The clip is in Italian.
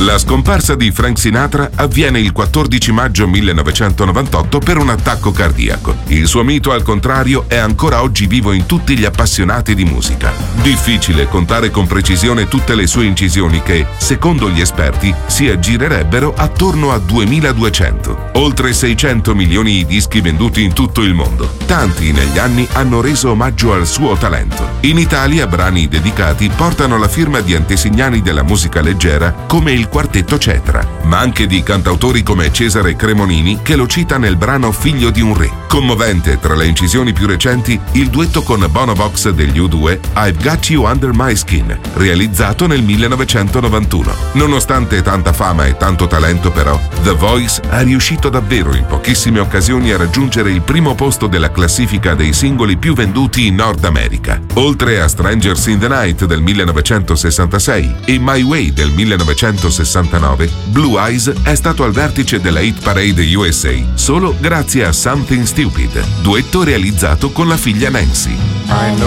La scomparsa di Frank Sinatra avviene il 14 maggio 1998 per un attacco cardiaco. Il suo mito, al contrario, è ancora oggi vivo in tutti gli appassionati di musica. Difficile contare con precisione tutte le sue incisioni che, secondo gli esperti, si aggirerebbero attorno a 2200. Oltre 600 milioni i dischi venduti in tutto il mondo. Tanti negli anni hanno reso omaggio al suo talento. In Italia brani dedicati portano la firma di antesignani della musica leggera come il Quartetto Cetra, ma anche di cantautori come Cesare Cremonini, che lo cita nel brano Figlio di un re. Commovente tra le incisioni più recenti il duetto con Bono Vox degli U2, I've Got You Under My Skin, realizzato nel 1991. Nonostante tanta fama e tanto talento, però, The Voice è riuscito davvero in pochissime occasioni a raggiungere il primo posto della classifica dei singoli più venduti in Nord America. Oltre a Strangers in the Night del 1966 e My Way del 1969, Blue Eyes è stato al vertice della Hit Parade USA solo grazie a Something Stupid, duetto realizzato con la figlia Nancy.